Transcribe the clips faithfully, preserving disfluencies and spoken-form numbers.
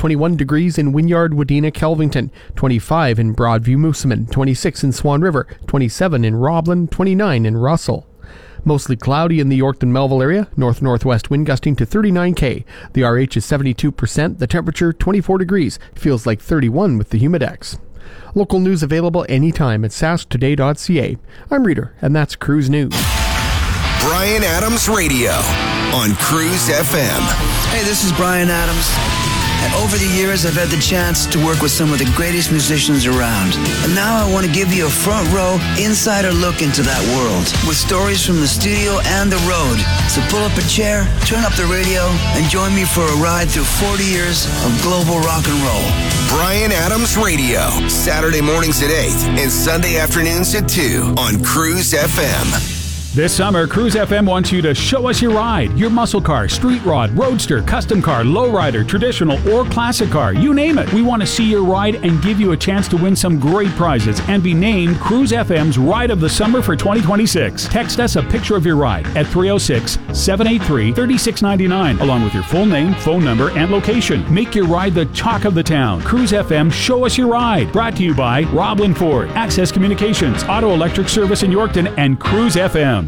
twenty-one degrees in Wynyard, Wadena, Kelvington, twenty-five in Broadview, Moosomin, twenty-six in Swan River, twenty-seven in Roblin, twenty-nine in Russell. Mostly cloudy in the Yorkton-Melville area, north-northwest wind gusting to thirty-nine K. The R H is seventy-two percent, the temperature twenty-four degrees, feels like thirty-one with the Humidex. Local news available anytime at sask today dot c a. I'm Reader, and that's Cruise News. Bryan Adams Radio on Cruise F M. Hey, this is Bryan Adams. And over the years, I've had the chance to work with some of the greatest musicians around. And now I want to give you a front row, insider look into that world with stories from the studio and the road. So pull up a chair, turn up the radio, and join me for a ride through forty years of global rock and roll. Bryan Adams Radio, Saturday mornings at eight and Sunday afternoons at two on Cruise F M. This summer, Cruise F M wants you to show us your ride. Your muscle car, street rod, roadster, custom car, lowrider, traditional, or classic car. You name it. We want to see your ride and give you a chance to win some great prizes and be named Cruise F M's Ride of the Summer for twenty twenty-six. Text us a picture of your ride at three oh six, seven eight three, three six nine nine along with your full name, phone number, and location. Make your ride the talk of the town. Cruise F M, show us your ride. Brought to you by Roblin Ford, Access Communications, Auto Electric Service in Yorkton, and Cruise F M.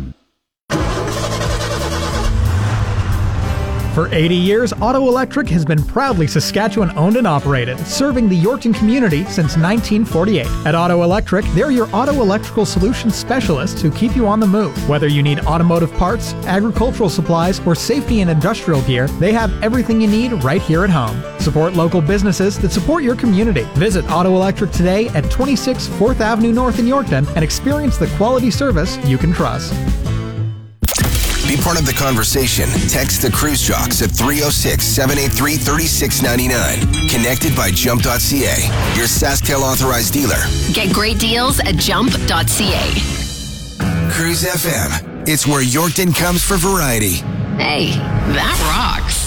For eighty years, Auto Electric has been proudly Saskatchewan-owned and operated, serving the Yorkton community since nineteen forty-eight. At Auto Electric, they're your auto electrical solutions specialists who keep you on the move. Whether you need automotive parts, agricultural supplies, or safety and industrial gear, they have everything you need right here at home. Support local businesses that support your community. Visit Auto Electric today at twenty-six fourth Avenue North in Yorkton and experience the quality service you can trust. Be part of the conversation. Text the Cruise Jocks at three oh six, seven eight three, three six nine nine. Connected by jump dot c a, your SaskTel authorized dealer. Get great deals at jump dot c a. Cruise F M. It's where Yorkton comes for variety. Hey, that rocks.